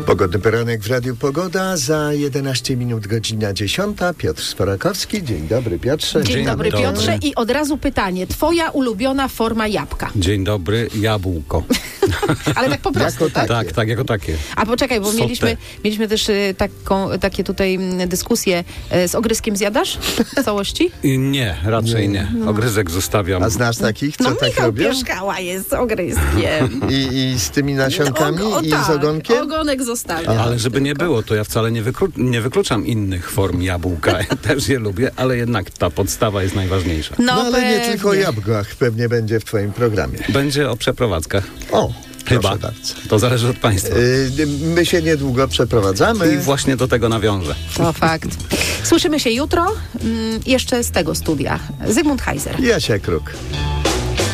Pogodny poranek w Radiu Pogoda. Za 11 minut godzina 10. Piotr Sporakowski. Dzień dobry, Piotrze. Dzień dobry, Piotrze. I od razu pytanie. Twoja ulubiona forma jabłka? Dzień dobry, jabłko. Ale tak po prostu, Jako tak? Tak, jako takie. A poczekaj, bo Sotę. mieliśmy też takie tutaj dyskusje. Z ogryskiem zjadasz w całości? Nie, raczej nie. Ogryzek zostawiam. A znasz takich, co tak Michał robią? Pierzchała jest z ogryskiem. I z tymi nasionkami i tak, z ogonkiem? ogonek zostawia. Ale żeby nie było, to ja wcale nie wykluczam innych form jabłka. Też je lubię, ale jednak ta podstawa jest najważniejsza. No ale nie pewnie. tylko o jabłkach pewnie będzie w twoim programie. Będzie o przeprowadzkach. O, Chyba. proszę bardzo. To zależy od państwa. My się niedługo przeprowadzamy. I właśnie do tego nawiążę. To fakt. Słyszymy się jutro, jeszcze z tego studia. Zygmunt Heiser. Jasia Kruk.